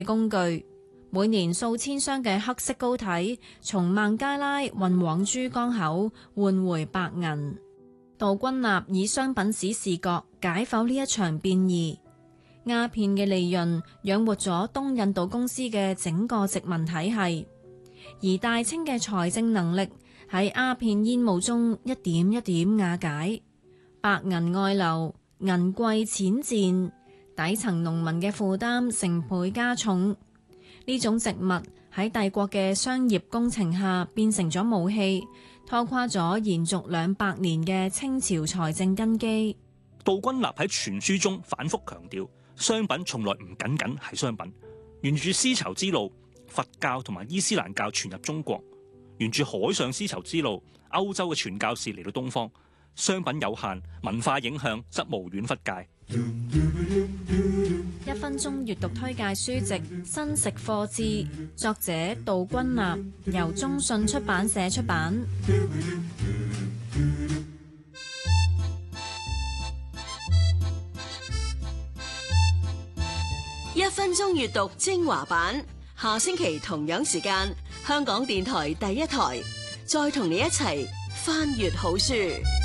工具。每年數千箱嘅黑色膏體從孟加拉運往珠江口換回白銀。杜君立以商品史視角解剖呢一場變異。鴉片嘅利潤養活咗東印度公司嘅整個殖民體系，而大清嘅財政能力喺鴉片煙霧中一點一點瓦解。白銀外流，銀貴錢賤，底層農民嘅負擔成倍加重。呢種植物喺帝國嘅商業工程下變成咗武器，拖垮咗延續200年嘅清朝財政根基。 杜君立喺全書中反覆強調，商品從來唔僅僅係商品。沿住絲綢之路，佛教同埋伊斯蘭教傳入中國；沿住海上絲綢之路，歐洲嘅傳教士嚟到東方。商品有限，文化影響則無遠弗屆。 1分鐘閱讀推介書籍《新食貨志》，作者杜君立，由中信出版社出版。 1分鐘閱讀精華版，下星期同樣時間，香港電台第一台，再同你一齊翻閱好書。